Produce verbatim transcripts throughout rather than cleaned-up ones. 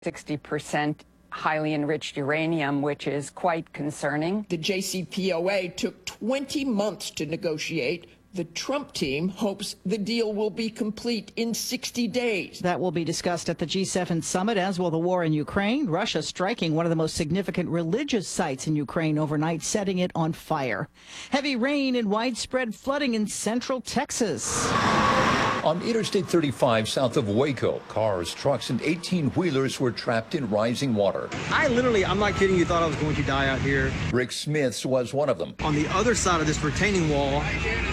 sixty percent highly enriched uranium, which is quite concerning. The J C P O A took twenty months to negotiate. The Trump team hopes the deal will be complete in sixty days. That will be discussed at the G seven summit, as will the war in Ukraine. Russia striking one of the most significant religious sites in Ukraine overnight, setting it on fire. Heavy rain and widespread flooding in central Texas. On Interstate thirty-five south of Waco, cars, trucks, and eighteen-wheelers were trapped in rising water. I literally, I'm not kidding you, thought I was going to die out here. Rick Smith's was one of them. On the other side of this retaining wall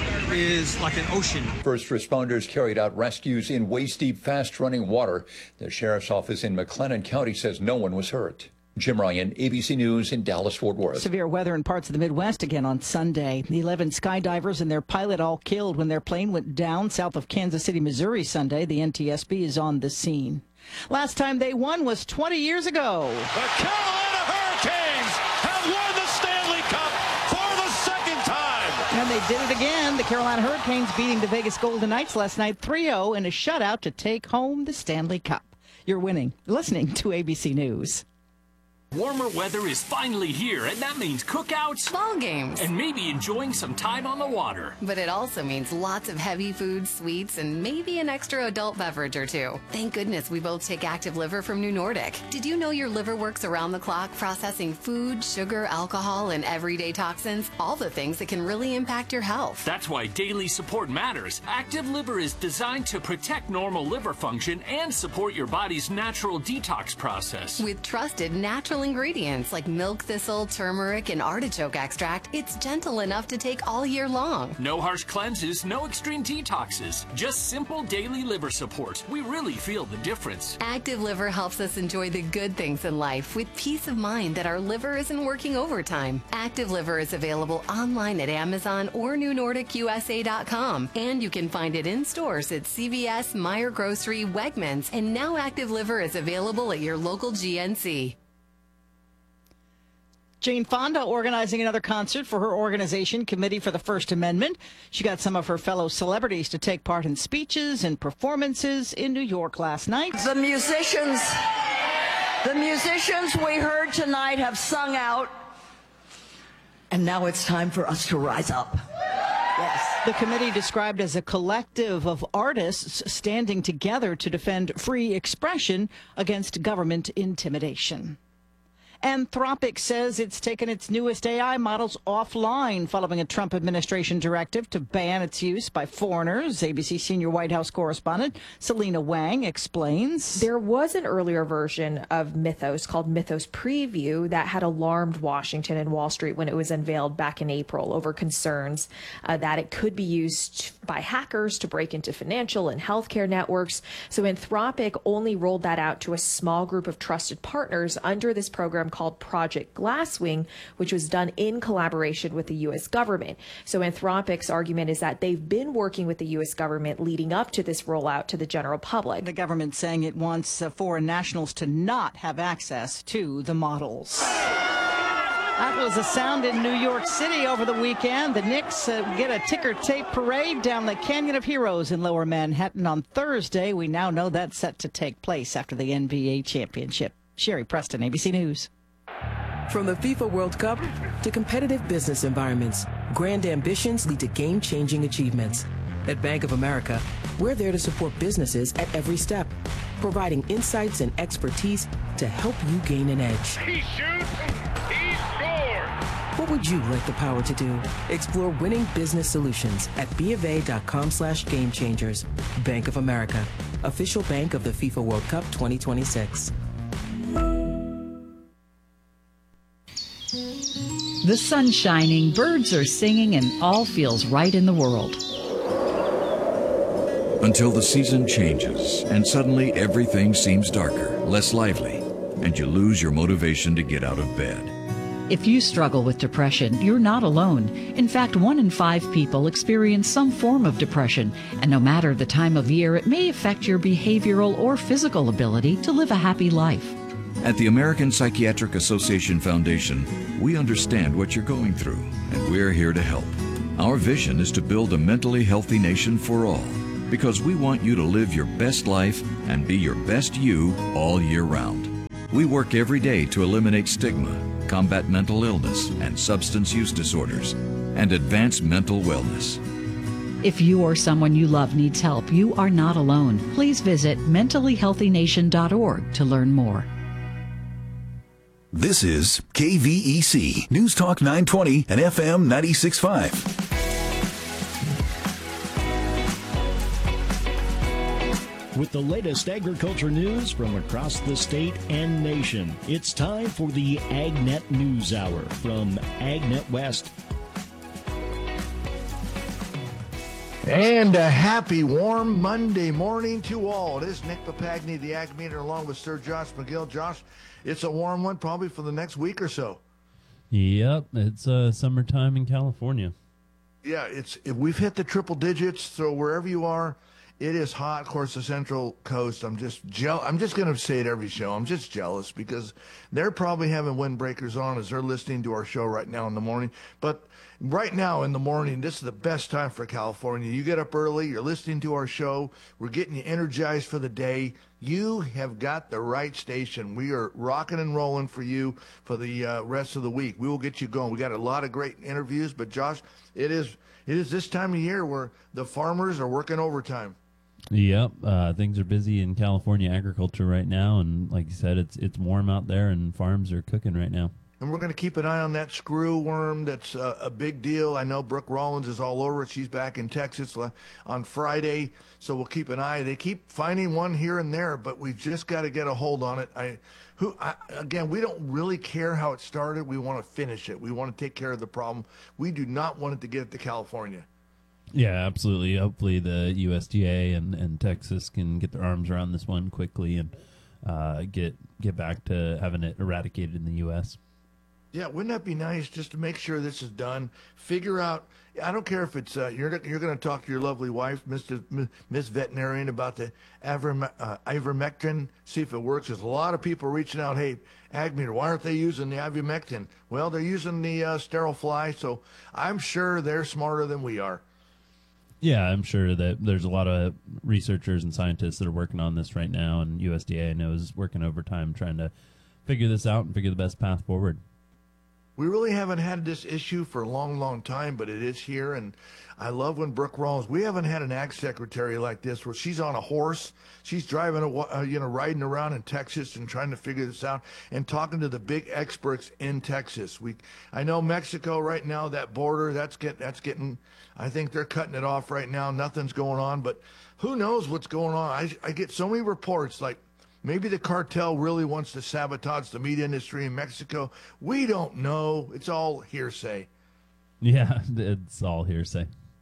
is like an ocean. First responders carried out rescues in waist-deep, fast-running water. The sheriff's office in McLennan County says no one was hurt. Jim Ryan, A B C News in Dallas-Fort Worth. Severe weather in parts of the Midwest again on Sunday. The eleven skydivers and their pilot all killed when their plane went down south of Kansas City, Missouri Sunday. The N T S B is on the scene. Last time they won was twenty years ago. The Carolina Hurricanes have won the Stanley Cup for the second time. And they did it again. The Carolina Hurricanes beating the Vegas Golden Knights last night three oh in a shutout to take home the Stanley Cup. You're winning. Listening to A B C News. Warmer weather is finally here, and that means cookouts, ball games, and maybe enjoying some time on the water. But it also means lots of heavy food, sweets, and maybe an extra adult beverage or two. Thank goodness we both take Active Liver from New Nordic. Did you know your liver works around the clock, processing food, sugar, alcohol, and everyday toxins? All the things that can really impact your health. That's why daily support matters. Active Liver is designed to protect normal liver function and support your body's natural detox process. With trusted natural ingredients like milk thistle, turmeric, and artichoke extract, it's gentle enough to take all year long. No harsh cleanses, no extreme detoxes, just simple daily liver support. We really feel the difference. Active Liver helps us enjoy the good things in life with peace of mind that our liver isn't working overtime. Active Liver is available online at Amazon or New Nordic U S A dot com, and you can find it in stores at C V S, Meijer Grocery, Wegmans, and now Active Liver is available at your local G N C. Jane Fonda organizing another concert for her organization, Committee for the First Amendment. She got some of her fellow celebrities to take part in speeches and performances in New York last night. The musicians, the musicians we heard tonight have sung out, and now it's time for us to rise up. Yes. The committee described as a collective of artists standing together to defend free expression against government intimidation. Anthropic says it's taken its newest A I models offline following a Trump administration directive to ban its use by foreigners. A B C senior White House correspondent Selena Wang explains. There was an earlier version of Mythos called Mythos Preview that had alarmed Washington and Wall Street when it was unveiled back in April over concerns uh, that it could be used by hackers to break into financial and healthcare networks. So Anthropic only rolled that out to a small group of trusted partners under this program called Project Glasswing, which was done in collaboration with the U S government. So Anthropic's argument is that they've been working with the U S government leading up to this rollout to the general public. The government saying it wants uh, foreign nationals to not have access to the models. That was a sound in New York City over the weekend. The Knicks uh, get a ticker tape parade down the Canyon of Heroes in Lower Manhattan on Thursday. We now know that's set to take place after the N B A championship. Sherry Preston, A B C News. From the FIFA World Cup to competitive business environments, grand ambitions lead to game-changing achievements. At Bank of America, we're there to support businesses at every step, providing insights and expertise to help you gain an edge. He shoots, he scores! What would you like the power to do? Explore winning business solutions at BofA.com slash game changers. Bank of America, official bank of the FIFA World Cup twenty twenty-six. The sun's shining, birds are singing, and all feels right in the world. Until the season changes, and suddenly everything seems darker, less lively, and you lose your motivation to get out of bed. If you struggle with depression, you're not alone. In fact, one in five people experience some form of depression, and no matter the time of year, it may affect your behavioral or physical ability to live a happy life. At the American Psychiatric Association Foundation, we understand what you're going through, and we're here to help. Our vision is to build a mentally healthy nation for all, because we want you to live your best life and be your best you all year round. We work every day to eliminate stigma, combat mental illness and substance use disorders, and advance mental wellness. If you or someone you love needs help, you are not alone. Please visit mentally healthy nation dot org to learn more. This is K V E C, News Talk nine twenty and F M ninety-six point five. With the latest agriculture news from across the state and nation, it's time for the AgNet News Hour from AgNet West. And a happy, warm Monday morning to all. It is Nick Papagni, the Ag Meter, along with Sir Josh McGill. Josh, it's a warm one probably for the next week or so. Yep, it's uh, summertime in California. Yeah, it's we've hit the triple digits, so wherever you are, it is hot. Of course, the Central Coast, I'm just jealous. I'm just going to say it every show. I'm just jealous because they're probably having windbreakers on as they're listening to our show right now in the morning. But right now in the morning, this is the best time for California. You get up early, you're listening to our show, we're getting you energized for the day. You have got the right station. We are rocking and rolling for you for the uh, rest of the week. We will get you going. We got a lot of great interviews, but Josh, it is it is this time of year where the farmers are working overtime. Yep, uh, things are busy in California agriculture right now, and like you said, it's it's warm out there, and farms are cooking right now. And we're going to keep an eye on that screw worm. That's uh, a big deal. I know Brooke Rollins is all over it. She's back in Texas on Friday, so we'll keep an eye. They keep finding one here and there, but we've just got to get a hold on it. I, who I, again, we don't really care how it started. We want to finish it. We want to take care of the problem. We do not want it to get to California. Yeah, absolutely. Hopefully the U S D A and, and Texas can get their arms around this one quickly and uh, get get back to having it eradicated in the U S Yeah, wouldn't that be nice just to make sure this is done? Figure out, I don't care if it's, uh, you're you're going to talk to your lovely wife, Mister Miss Veterinarian, about the iverme- uh, ivermectin, see if it works. There's a lot of people reaching out, hey, AgMeter, why aren't they using the ivermectin? Well, they're using the uh, sterile fly, so I'm sure they're smarter than we are. Yeah, I'm sure that there's a lot of researchers and scientists that are working on this right now, and U S D A, I know, is working overtime trying to figure this out and figure the best path forward. We really haven't had this issue for a long, long time, but it is here, and I love when Brooke Rollins, we haven't had an ag secretary like this where she's on a horse, she's driving, a, uh, you know, riding around in Texas and trying to figure this out and talking to the big experts in Texas. We, I know Mexico right now, that border, that's get, that's getting, I think they're cutting it off right now. Nothing's going on, but who knows what's going on? I, I get so many reports like, maybe the cartel really wants to sabotage the meat industry in Mexico. We don't know. It's all hearsay. Yeah, it's all hearsay.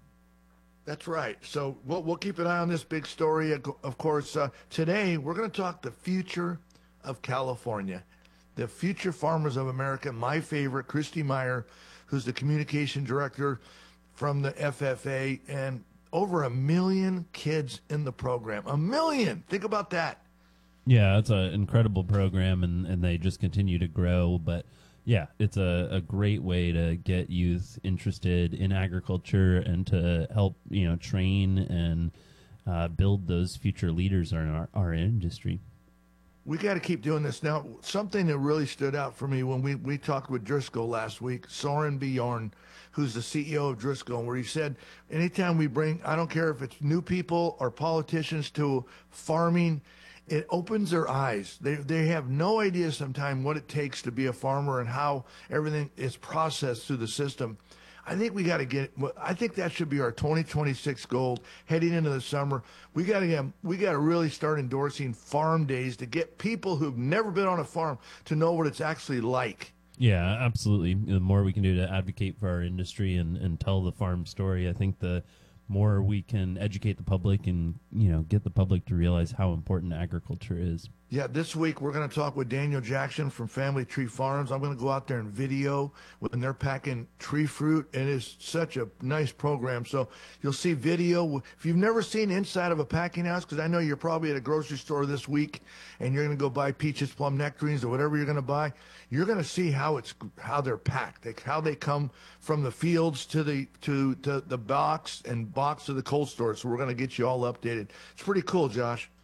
That's right. So we'll, we'll keep an eye on this big story. Of course, uh, today we're going to talk the future of California, the future farmers of America. My favorite, Christy Meyer, who's the communication director from the F F A, and over a million kids in the program. A million. Think about that. Yeah, it's an incredible program, and, and they just continue to grow. But, yeah, it's a, a great way to get youth interested in agriculture and to help, you know, train and uh, build those future leaders in our, our industry. We got to keep doing this. Now, something that really stood out for me when we, we talked with Driscoll last week, Soren Bjorn, who's the C E O of Driscoll, where he said, anytime we bring, I don't care if it's new people or politicians to farming, it opens their eyes. They they have no idea sometimes what it takes to be a farmer and how everything is processed through the system. I think we got to get. I think that should be our twenty twenty-six goal heading into the summer. We got to get. We got to really start endorsing farm days to get people who've never been on a farm to know what it's actually like. Yeah, absolutely. The more we can do to advocate for our industry and, and tell the farm story, I think the more we can educate the public and, you know, get the public to realize how important agriculture is. Yeah, this week we're going to talk with Daniel Jackson from Family Tree Farms. I'm going to go out there and video when they're packing tree fruit. It is such a nice program. So you'll see video. If you've never seen inside of a packing house, because I know you're probably at a grocery store this week and you're going to go buy peaches, plum, nectarines, or whatever you're going to buy, you're going to see how it's how they're packed, like how they come from the fields to the to, to the box and box to the cold store. So we're going to get you all updated. It's pretty cool, Josh.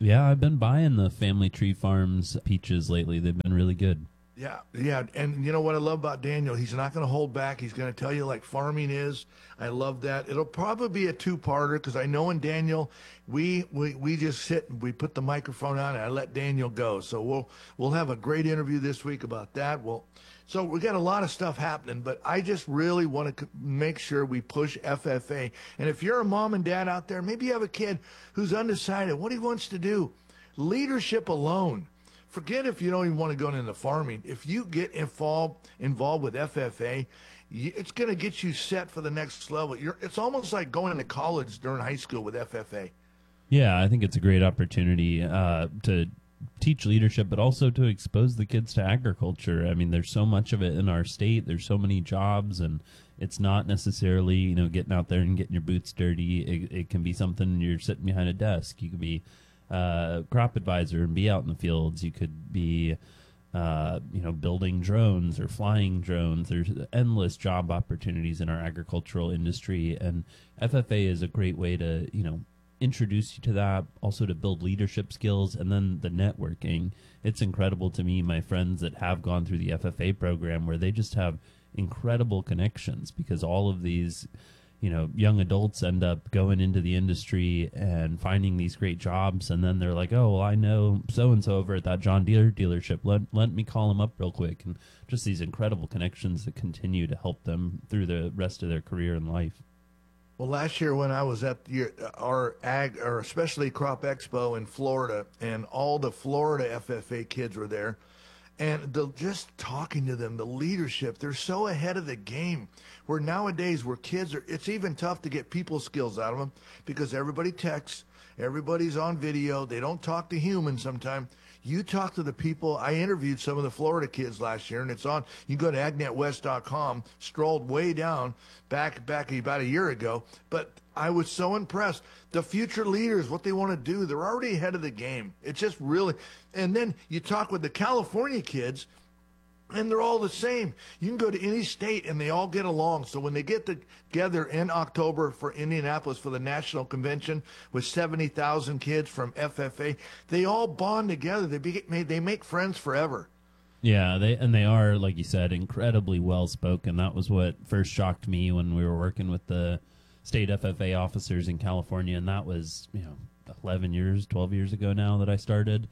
Yeah, I've been buying the Family Tree Farms peaches lately. They've been really good. Yeah, yeah, and you know what I love about Daniel? He's not going to hold back. He's going to tell you like farming is. I love that. It'll probably be a two-parter because I know in Daniel, we, we we just sit and we put the microphone on and I let Daniel go. So we'll we'll have a great interview this week about that. Well, so we got a lot of stuff happening, but I just really want to make sure we push F F A. And if you're a mom and dad out there, maybe you have a kid who's undecided what he wants to do. Leadership alone. Forget if you don't even want to go into farming. If you get involved involved with F F A, it's going to get you set for the next level. You're, it's almost like going into college during high school with F F A. Yeah, I think it's a great opportunity uh, to teach leadership, but also to expose the kids to agriculture. I mean, there's so much of it in our state. There's so many jobs, and it's not necessarily, you know, getting out there and getting your boots dirty. It, it can be something you're sitting behind a desk. You could be uh, crop advisor and be out in the fields. You could be, uh, you know, building drones or flying drones. There's endless job opportunities in our agricultural industry, and F F A is a great way to, you know, introduce you to that, also to build leadership skills, and then the networking. It's incredible to me, my friends that have gone through the F F A program, where they just have incredible connections, because all of these, you know, young adults end up going into the industry and finding these great jobs, and then they're like, oh, well, I know so-and-so over at that John Deere dealership. Let, let me call him up real quick. And just these incredible connections that continue to help them through the rest of their career and life. Well, last year when I was at the, our ag, or especially Crop Expo in Florida, and all the Florida F F A kids were there, and the, just talking to them, the leadership, they're so ahead of the game. Where nowadays, where kids are, it's even tough to get people skills out of them because everybody texts, everybody's on video, they don't talk to humans sometimes. You talk to the people. I interviewed some of the Florida kids last year, and it's on. You go to ag net west dot com, strolled way down back back about a year ago. But I was so impressed. The future leaders, what they want to do, they're already ahead of the game. It's just really. And then you talk with the California kids, and they're all the same. You can go to any state, and they all get along. So when they get together in October for Indianapolis for the national convention with seventy thousand kids from F F A, they all bond together. They be, they make friends forever. Yeah, they and they are, like you said, incredibly well-spoken. That was what first shocked me when we were working with the state F F A officers in California, and that was, you know, eleven years, twelve years ago now that I started.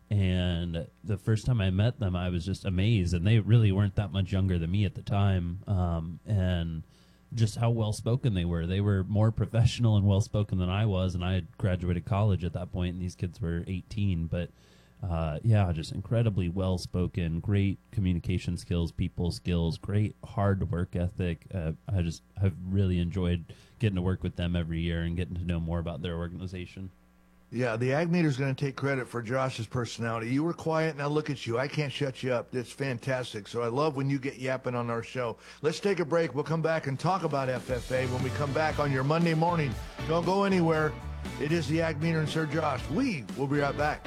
And the first time I met them, I was just amazed. And they really weren't that much younger than me at the time. Um, and just how well-spoken they were. They were more professional and well-spoken than I was. And I had graduated college at that point, and these kids were eighteen. But, uh, yeah, just incredibly well-spoken, great communication skills, people skills, great hard work ethic. Uh, I just have really enjoyed getting to work with them every year and getting to know more about their organization. Yeah, the Ag Meter's going to take credit for Josh's personality. You were quiet, now look at you. I can't shut you up. It's fantastic. So I love when you get yapping on our show. Let's take a break. We'll come back and talk about F F A when we come back on your Monday morning. Don't go anywhere. It is the Ag Meter and Sir Josh. We will be right back.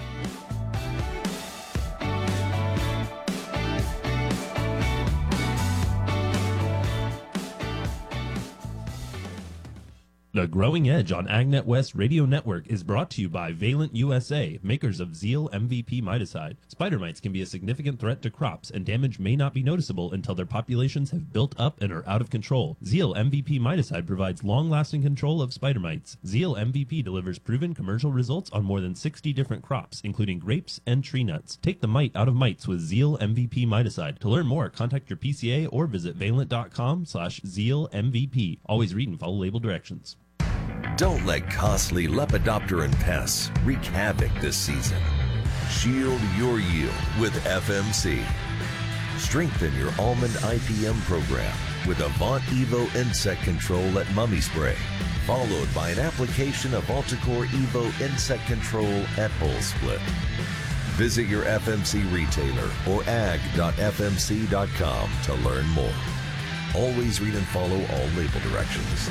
The Growing Edge on AgNet West Radio Network is brought to you by Valent U S A, makers of Zeal M V P miticide. Spider mites can be a significant threat to crops, and damage may not be noticeable until their populations have built up and are out of control. Zeal M V P miticide provides long-lasting control of spider mites. Zeal M V P delivers proven commercial results on more than sixty different crops, including grapes and tree nuts. Take the mite out of mites with Zeal M V P miticide. To learn more, contact your P C A or visit valent.com slash Zeal MVP. Always read and follow label directions. Don't let costly Lepidopteran pests wreak havoc this season. Shield your yield with F M C. Strengthen your almond I P M program with Avant Evo Insect Control at Mummy Spray, followed by an application of Altacor Evo Insect Control at Hull Split. Visit your F M C retailer or ag dot f m c dot com to learn more. Always read and follow all label directions.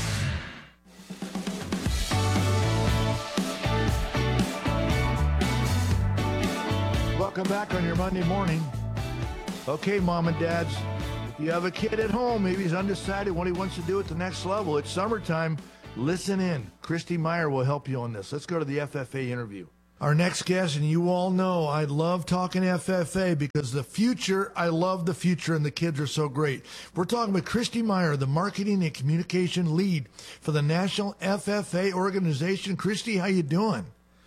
Welcome back on your Monday morning. Okay, mom and dads, if you have a kid at home, maybe he's undecided what he wants to do at the next level. It's summertime. Listen in. Christy Meyer will help you on this. Let's go to the F F A interview. Our next guest, and you all know I love talking F F A because the future, I love the future, and the kids are so great. We're talking with Christy Meyer, the Marketing and Communication Lead for the National F F A organization. Christy, how you doing?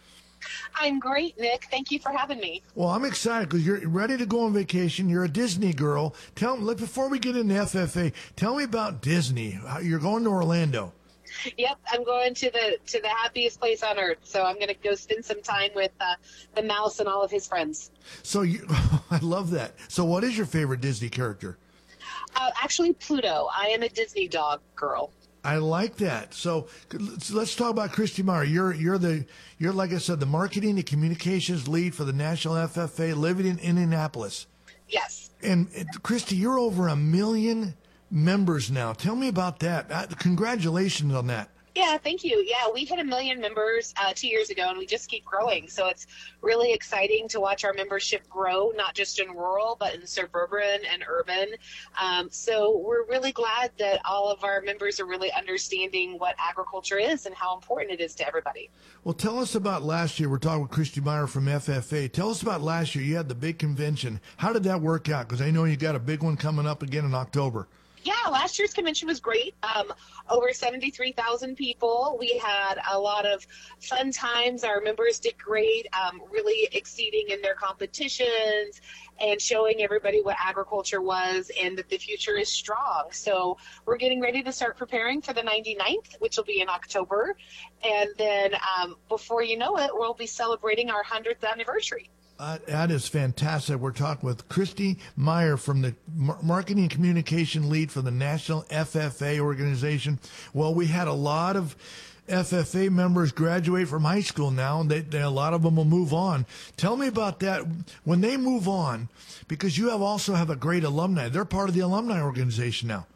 I'm great, Nick. Thank you for having me. Well, I'm excited because you're ready to go on vacation. You're a Disney girl. Tell me, before we get into F F A, tell me about Disney. You're going to Orlando. Yep, I'm going to the to the happiest place on earth. So I'm going to go spend some time with uh, the mouse and all of his friends. So you, I love that. So what is your favorite Disney character? Uh, actually, Pluto. I am a Disney dog girl. I like that. So let's, let's talk about Christy Meyer. You're you're the you're like I said, the marketing and communications lead for the National F F A, living in Indianapolis. Yes. And, and Christy, you're over a million members now. Tell me about that. Uh, congratulations on that. Yeah, thank you. Yeah, we hit a million members uh, two years ago, and we just keep growing. So it's really exciting to watch our membership grow, not just in rural, but in suburban and urban. Um, so we're really glad that all of our members are really understanding what agriculture is and how important it is to everybody. Well, tell us about last year. We're talking with Christy Meyer from F F A. Tell us about last year. You had the big convention. How did that work out? Because I know you got a big one coming up again in October. Yeah, last year's convention was great. Um, over seventy-three thousand people. We had a lot of fun times. Our members did great, um, really exceeding in their competitions and showing everybody what agriculture was and that the future is strong. So we're getting ready to start preparing for the ninety-ninth, which will be in October. And then um, before you know it, we'll be celebrating our one hundredth anniversary. Uh, that is fantastic. We're talking with Christy Meyer from the Mar- Marketing and Communication Lead for the National F F A organization. Well, we had a lot of F F A members graduate from high school now, and they, they, a lot of them will move on. Tell me about that. When they move on, because you have also have a great alumni. They're part of the alumni organization now.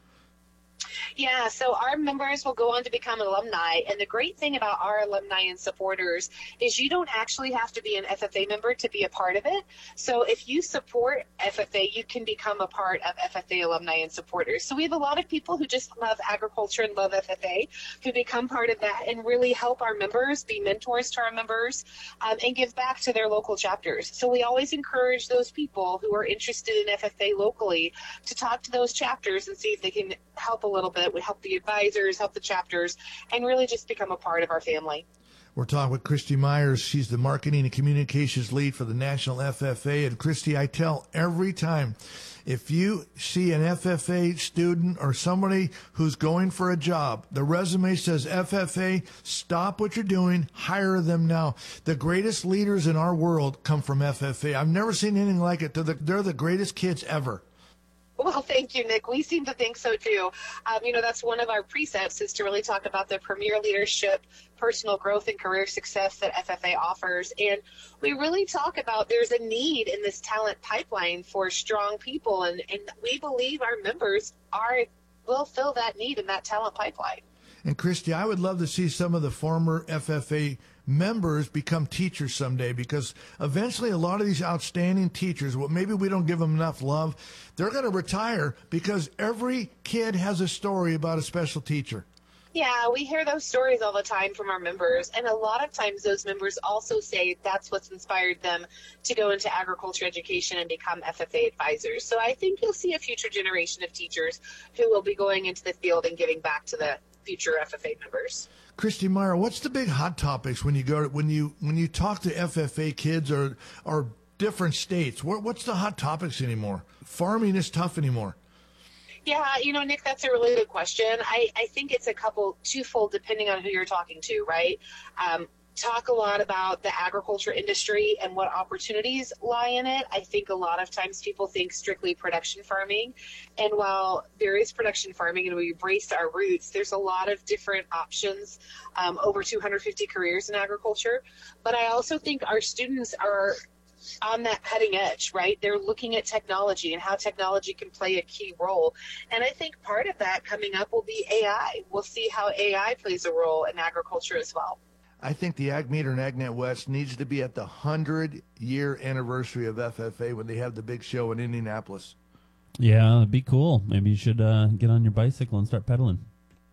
Yeah, so our members will go on to become alumni, and the great thing about our alumni and supporters is you don't actually have to be an F F A member to be a part of it. So if you support F F A, you can become a part of F F A alumni and supporters. So we have a lot of people who just love agriculture and love F F A who become part of that and really help our members, be mentors to our members, um, and give back to their local chapters. So we always encourage those people who are interested in F F A locally to talk to those chapters and see if they can help a little bit. We help the advisors, help the chapters, and really just become a part of our family. We're talking with Christy Myers. She's the Marketing and Communications Lead for the National F F A. And Christy, I tell every time, if you see an F F A student or somebody who's going for a job, the resume says F F A, stop what you're doing, hire them now. The greatest leaders in our world come from F F A. I've never seen anything like it. They're the, they're the greatest kids ever. Well, thank you, Nick. We seem to think so, too. Um, you know, that's one of our precepts is to really talk about the premier leadership, personal growth, and career success that F F A offers. And we really talk about there's a need in this talent pipeline for strong people, and, and we believe our members are will fill that need in that talent pipeline. And, Christy, I would love to see some of the former F F A members become teachers someday, because eventually a lot of these outstanding teachers, well, maybe we don't give them enough love, they're going to retire because every kid has a story about a special teacher. Yeah, we hear those stories all the time from our members, and a lot of times those members also say that's what's inspired them to go into agriculture education and become F F A advisors. So I think you'll see a future generation of teachers who will be going into the field and giving back to the future F F A members. Christy Meyer, what's the big hot topics when you go to, when you when you talk to F F A kids or or different states? What what's the hot topics anymore? Farming is tough anymore. Yeah, you know, Nick, that's a really good question. I, I think it's a couple twofold depending on who you're talking to, right? Um, talk a lot about the agriculture industry and what opportunities lie in it. I think a lot of times people think strictly production farming. And while there is production farming and we embrace our roots, there's a lot of different options, um, over two hundred fifty careers in agriculture. But I also think our students are on that cutting edge, right? They're looking at technology and how technology can play a key role. And I think part of that coming up will be A I. We'll see how A I plays a role in agriculture as well. I think the Ag Meter and AgNet West needs to be at the hundred-year anniversary of F F A when they have the big show in Indianapolis. Yeah, it'd be cool. Maybe you should uh, get on your bicycle and start pedaling.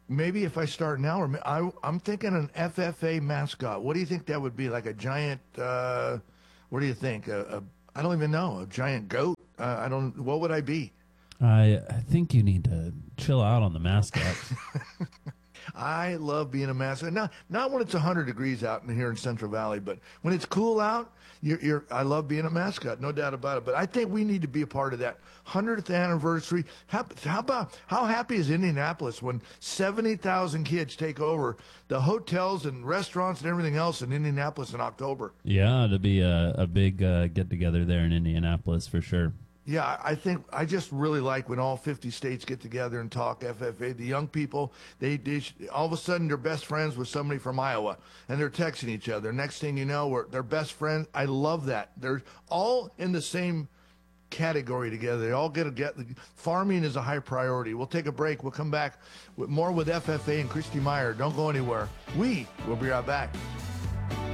maybe if I start now, or I, I'm thinking an F F A mascot. What do you think that would be? Like a giant, uh, what do you think? A, a, I don't even know. A giant goat? Uh, I don't, what would I be? I, I think you need to chill out on the mascot. I love being a mascot. Not not when it's one hundred degrees out in here in Central Valley, but when it's cool out, you're, you're. I love being a mascot, no doubt about it. But I think we need to be a part of that hundredth anniversary. How, how about how happy is Indianapolis when seventy thousand kids take over the hotels and restaurants and everything else in Indianapolis in October? Yeah, to be a, a big uh, get together there in Indianapolis for sure. Yeah, I think I just really like when all fifty states get together and talk F F A. The young people, they, they all of a sudden they're best friends with somebody from Iowa, and they're texting each other. Next thing you know, we're, they're best friends. I love that. They're all in the same category together. They all get a get. Farming is a high priority. We'll take a break. We'll come back with more with F F A and Christy Meyer. Don't go anywhere. We will be right back.